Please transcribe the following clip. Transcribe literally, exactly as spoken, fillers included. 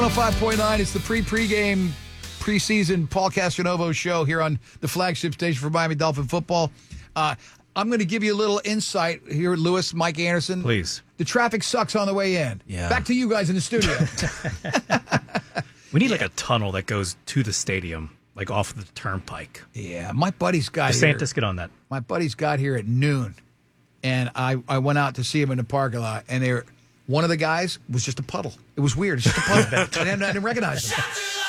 one oh five point nine, it's the pre-pregame preseason Paul Castranovo show here on the flagship station for Miami Dolphin football. Uh, I'm going to give you a little insight here, Lewis, Mike Anderson. Please. The traffic sucks on the way in. Yeah. Back to you guys in the studio. We need like a tunnel that goes to the stadium, like off the turnpike. Yeah, my buddy's got here. DeSantis, get on that. My buddy's got here at noon, and I, I went out to see him in the parking lot, and they were, one of the guys was just a puddle. It was weird. It's just a puddle. I, didn't, I didn't recognize him.